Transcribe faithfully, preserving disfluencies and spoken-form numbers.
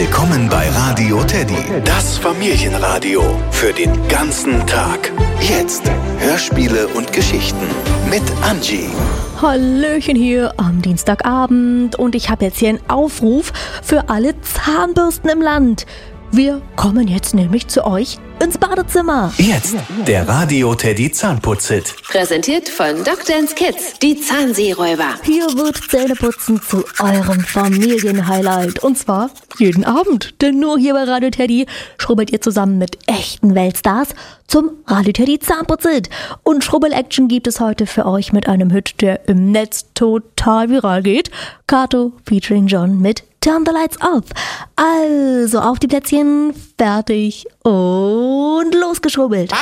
Willkommen bei Radio Teddy, das Familienradio für den ganzen Tag. Jetzt Hörspiele und Geschichten mit Angie. Hallöchen hier am Dienstagabend und ich habe jetzt hier einen Aufruf für alle Zahnbürsten im Land. Wir kommen jetzt nämlich zu euch ins Badezimmer. Jetzt der Radio Teddy Zahnputzhit. Präsentiert von Doctors Kids, die Zahnseeräuber. Hier wird Zähneputzen zu eurem Familienhighlight. Und zwar jeden Abend. Denn nur hier bei Radio Teddy schrubbelt ihr zusammen mit echten Weltstars zum Radio Teddy Zahnputzhit. Und Schrubbel-Action gibt es heute für euch mit einem Hit, der im Netz total viral geht. Kato featuring John mit Turn the Lights Off. Also auf die Plätzchen, fertig und losgeschrubbelt.